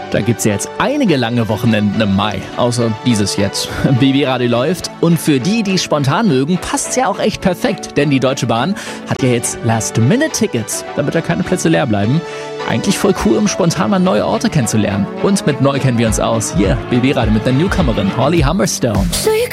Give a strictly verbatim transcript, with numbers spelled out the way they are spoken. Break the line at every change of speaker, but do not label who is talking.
Da gibt's ja jetzt einige lange Wochenenden im Mai, außer dieses jetzt. B B-Radio läuft und für die, die spontan mögen, passt's ja auch echt perfekt, denn die Deutsche Bahn hat ja jetzt Last-Minute-Tickets, damit da keine Plätze leer bleiben. Eigentlich voll cool, um spontan mal neue Orte kennenzulernen. Und mit neu kennen wir uns aus. Hier, B B-Radio mit der Newcomerin Holly Humberstone.
So you